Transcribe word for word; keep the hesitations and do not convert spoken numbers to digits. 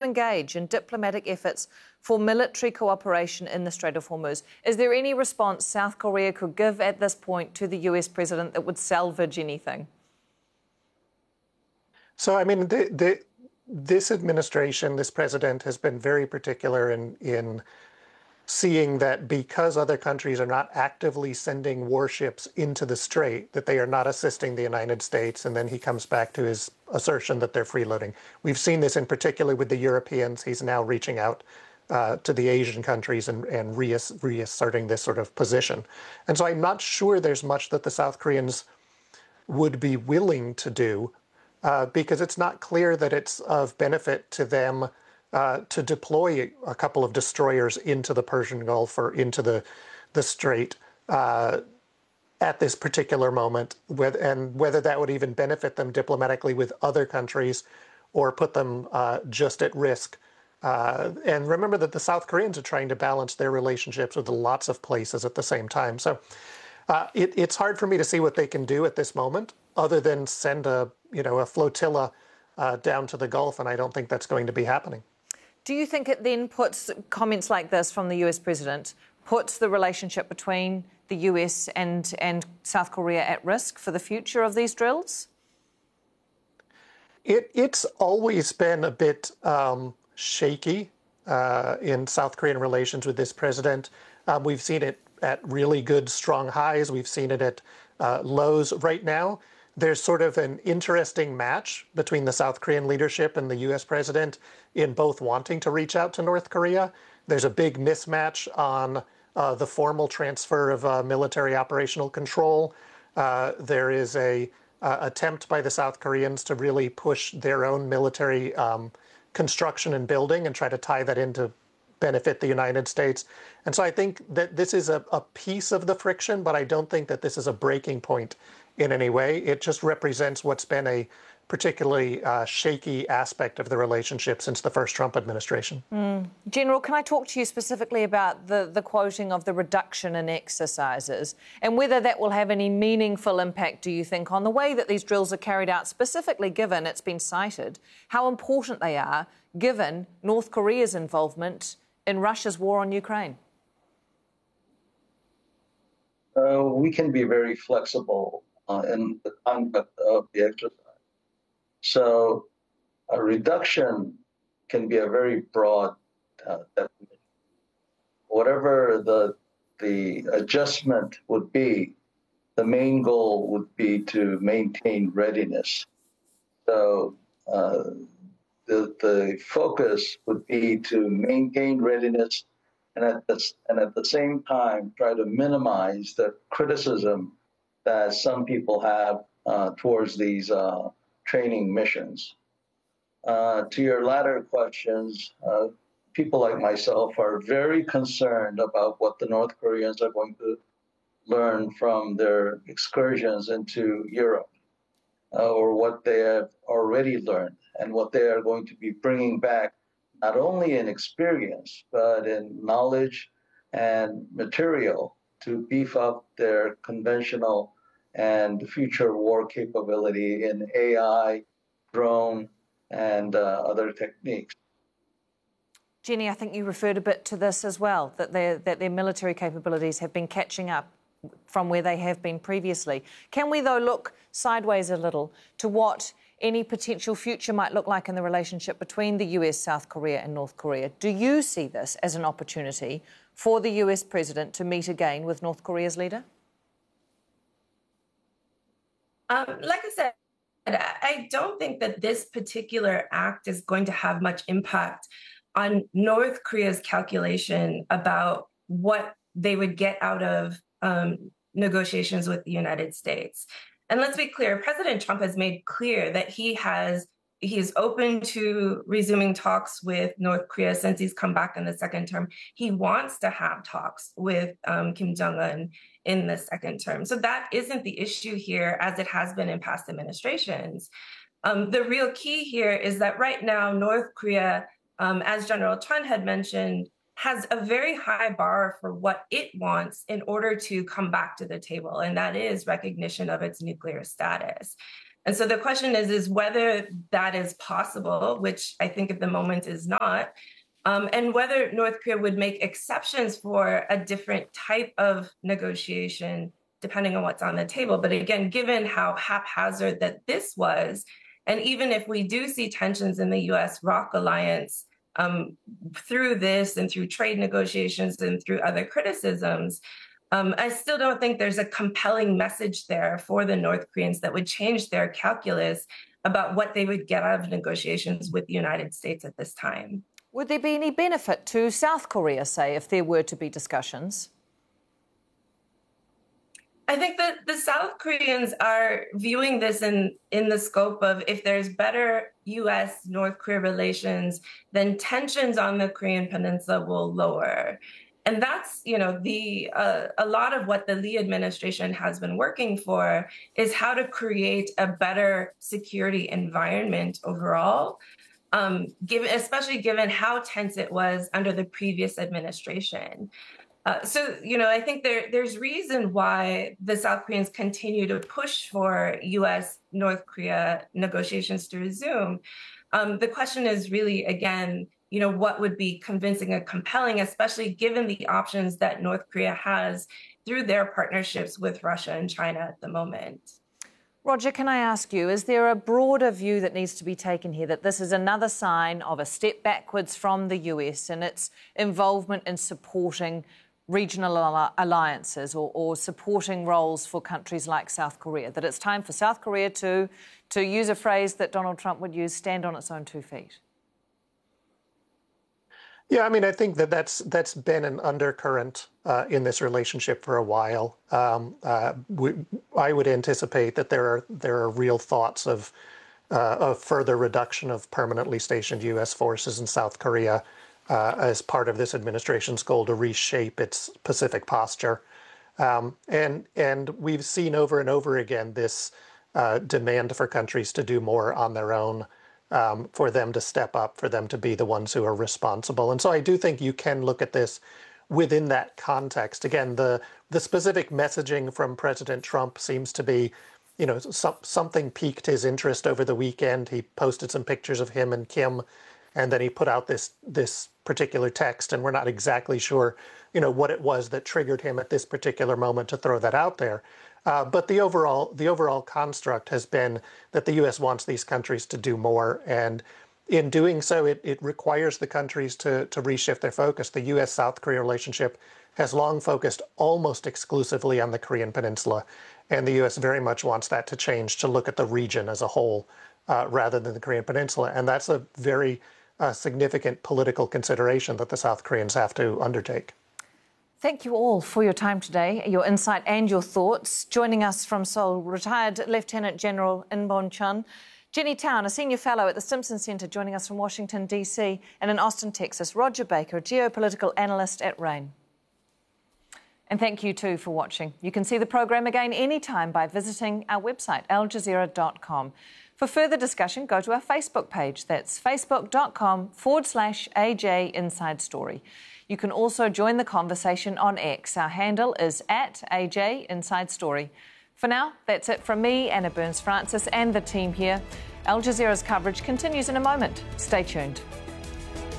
engage in diplomatic efforts for military cooperation in the Strait of Hormuz. Is there any response South Korea could give at this point to the U S president that would salvage anything? So, I mean, the, the, this administration, this president has been very particular in, in seeing that because other countries are not actively sending warships into the strait, that they are not assisting the United States. And then he comes back to his assertion that they're freeloading. We've seen this in particular with the Europeans. He's now reaching out uh, to the Asian countries and, and reass reasserting this sort of position. And so I'm not sure there's much that the South Koreans would be willing to do uh, because it's not clear that it's of benefit to them Uh, to deploy a couple of destroyers into the Persian Gulf or into the the Strait uh, at this particular moment, with, and whether that would even benefit them diplomatically with other countries or put them uh, just at risk. Uh, and remember that the South Koreans are trying to balance their relationships with lots of places at the same time. So uh, it, it's hard for me to see what they can do at this moment, other than send a you know a flotilla uh, down to the Gulf, and I don't think that's going to be happening. Do you think it then puts comments like this from the U S president, puts the relationship between the U S and, and South Korea at risk for the future of these drills? It, it's always been a bit um, shaky uh, in South Korean relations with this president. Um, we've seen it at really good, strong highs. We've seen it at uh, lows. Right now, there's sort of an interesting match between the South Korean leadership and the U S president in both wanting to reach out to North Korea. There's a big mismatch on uh, the formal transfer of uh, military operational control. Uh, there is a uh, attempt by the South Koreans to really push their own military um, construction and building and try to tie that in to benefit the United States. And so I think that this is a, a piece of the friction, but I don't think that this is a breaking point in any way. It just represents what's been a particularly uh, shaky aspect of the relationship since the first Trump administration. Mm. General, can I talk to you specifically about the, the quoting of the reduction in exercises and whether that will have any meaningful impact, do you think, on the way that these drills are carried out, specifically given it's been cited how important they are, given North Korea's involvement in Russia's war on Ukraine? Uh, we can be very flexible uh, in the conduct of the exercise. So a reduction can be a very broad uh, definition. Whatever the, the adjustment would be, the main goal would be to maintain readiness. So uh, the, the focus would be to maintain readiness and at, the, and at the same time try to minimize the criticism that some people have uh, towards these uh, training missions. Uh, to your latter questions, uh, people like myself are very concerned about what the North Koreans are going to learn from their excursions into Europe, uh, or what they have already learned and what they are going to be bringing back, not only in experience, but in knowledge and material to beef up their conventional and future war capability in A I, drone, and uh, other techniques. Jenny, I think you referred a bit to this as well, that their, that their military capabilities have been catching up from where they have been previously. Can we, though, look sideways a little to what any potential future might look like in the relationship between the U S, South Korea and North Korea? Do you see this as an opportunity for the U S president to meet again with North Korea's leader? Um, like I said, I don't think that this particular act is going to have much impact on North Korea's calculation about what they would get out of um, negotiations with the United States. And let's be clear, President Trump has made clear that he has he is open to resuming talks with North Korea since he's come back in the second term. He wants to have talks with um, Kim Jong-un in the second term. So that isn't the issue here as it has been in past administrations. Um, the real key here is that right now, North Korea, um, as General Chun had mentioned, has a very high bar for what it wants in order to come back to the table, and that is recognition of its nuclear status. And so the question is, is whether that is possible, which I think at the moment is not, um, and whether North Korea would make exceptions for a different type of negotiation, depending on what's on the table. But again, given how haphazard that this was, and even if we do see tensions in the U S ROC alliance um, through this and through trade negotiations and through other criticisms, um, I still don't think there's a compelling message there for the North Koreans that would change their calculus about what they would get out of negotiations with the United States at this time. Would there be any benefit to South Korea, say, if there were to be discussions? I think that the South Koreans are viewing this in, in the scope of if there's better U S North Korea relations, then tensions on the Korean Peninsula will lower. And that's, you know, the uh, a lot of what the Lee administration has been working for is how to create a better security environment overall, um, given, especially given how tense it was under the previous administration. Uh, so, you know, I think there, there's reason why the South Koreans continue to push for U S North Korea negotiations to resume. Um, the question is really, again, you know, what would be convincing and compelling, especially given the options that North Korea has through their partnerships with Russia and China at the moment. Roger, can I ask you, is there a broader view that needs to be taken here, that this is another sign of a step backwards from the U S and its involvement in supporting regional alliances or, or supporting roles for countries like South Korea, that it's time for South Korea to, to use a phrase that Donald Trump would use, stand on its own two feet? Yeah, I mean, I think that that's that's been an undercurrent uh, in this relationship for a while. Um, uh, we, I would anticipate that there are there are real thoughts of uh, of further reduction of permanently stationed U S forces in South Korea uh, as part of this administration's goal to reshape its Pacific posture. Um, and and we've seen over and over again this uh, demand for countries to do more on their own. Um, for them to step up, for them to be the ones who are responsible. And so I do think you can look at this within that context. Again, the the specific messaging from President Trump seems to be, you know, some, something piqued his interest over the weekend. He posted some pictures of him and Kim, and then he put out this this particular text, and we're not exactly sure, you know, what it was that triggered him at this particular moment to throw that out there. Uh, but the overall the overall construct has been that the U S wants these countries to do more. And in doing so, it, it requires the countries to, to reshift their focus. The U S South Korea relationship has long focused almost exclusively on the Korean Peninsula. And the U S very much wants that to change, to look at the region as a whole uh, rather than the Korean Peninsula. And that's a very uh, significant political consideration that the South Koreans have to undertake. Thank you all for your time today, your insight and your thoughts. Joining us from Seoul, retired Lieutenant General In-beom Chun, Jenny Town, a senior fellow at the Simpson Center, joining us from Washington, D C, and in Austin, Texas, Roger Baker, a geopolitical analyst at RAIN. And thank you too for watching. You can see the program again anytime by visiting our website, al jazeera dot com. For further discussion, go to our Facebook page. That's facebook.com forward slash AJ Inside Story. You can also join the conversation on X. Our handle is at A J Inside Story. For now, that's it from me, Anna Burns-Francis, and the team here. Al Jazeera's coverage continues in a moment. Stay tuned.